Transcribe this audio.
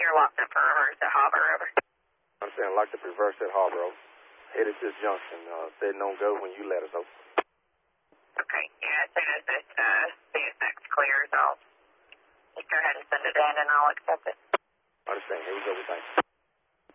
you're locked up for reverse at Harbor, over. I'm saying locked up reverse at Harbor, over. Headed to this junction. Said don't go when you let us, over. Okay, yeah, as soon as this CSX clears, I'll just go ahead and send it in and I'll accept it. Understand. Here we go. Thanks.